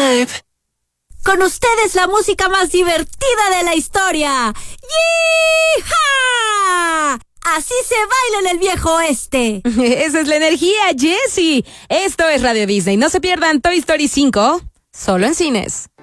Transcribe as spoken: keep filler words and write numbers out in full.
Con ustedes la música más divertida de la historia. ¡Yee-ha! Así se baila en el viejo oeste. Esa es la energía, Jessie. Esto es Radio Disney. No se pierdan Toy Story cinco, solo en cines.